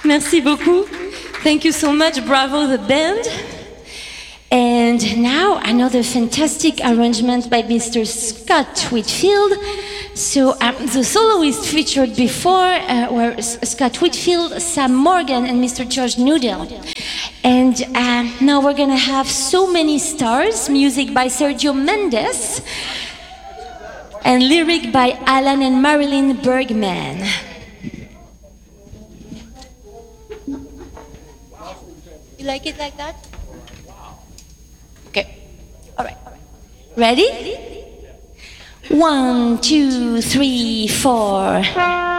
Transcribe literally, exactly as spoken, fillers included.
Merci beaucoup. Thank you so much. Bravo, the band. And now another fantastic arrangement by Mister Scott Whitfield. So um, the soloists featured before uh, were S- Scott Whitfield, Sam Morgan, and Mister George Nudell. And uh, now we're gonna have So Many Stars, music by Sergio Mendes, and lyric by Alan and Marilyn Bergman. You like it like that? Okay. All right. All right. Ready? One, two, three, four.